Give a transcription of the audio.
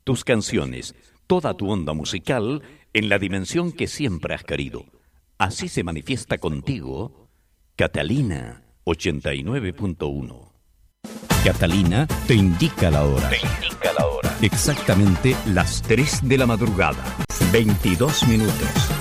tus canciones, toda tu onda musical en la dimensión que siempre has querido. Así se manifiesta contigo Catalina 89.1. Catalina te indica la hora. Exactamente las 3 de la madrugada. 22 minutos.